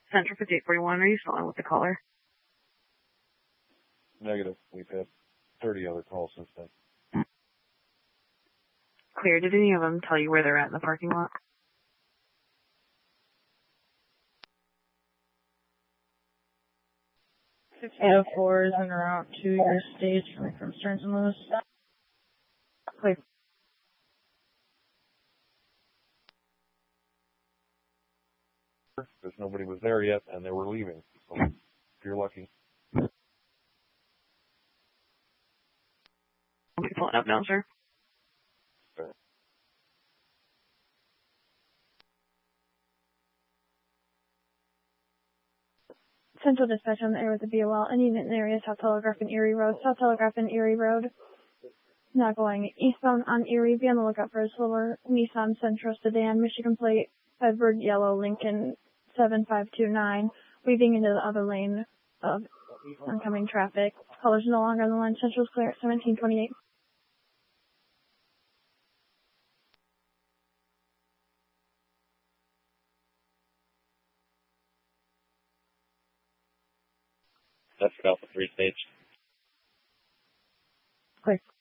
Central 5841, are you still on with the caller? Negative. We've had 30 other calls since then. Clear. Did any of them tell you where they're at in the parking lot? Four is en route to your stage coming from Stearns and Lewis. Clear. Because nobody was there yet, and they were leaving. So, if you're lucky. I'm pulling up now, sir. Sure. Central dispatch on the air with the BOL. Any unit in the area, South Telegraph and Erie Road. South Telegraph and Erie Road. Now going eastbound on Erie. Be on the lookout for a silver Nissan Sentra sedan, Michigan plate, Edward Yellow Lincoln 7529, weaving into the other lane of oncoming traffic. Colors no longer on the line. Central's clear at 1728. That's Alpha 3 stage. Clear.